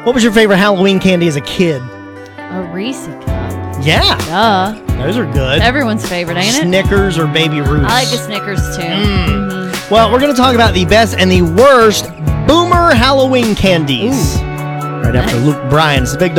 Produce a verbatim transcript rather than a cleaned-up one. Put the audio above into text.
What was your favorite Halloween candy as a kid? A Reese cup. Yeah. Duh. Those are good. Everyone's favorite, ain't it? Snickers or Baby Ruths? I like the Snickers too. Mm. Mm-hmm. Well, we're going to talk about the best and the worst Boomer Halloween candies. Ooh. Right after Nice. Luke Bryan's The Big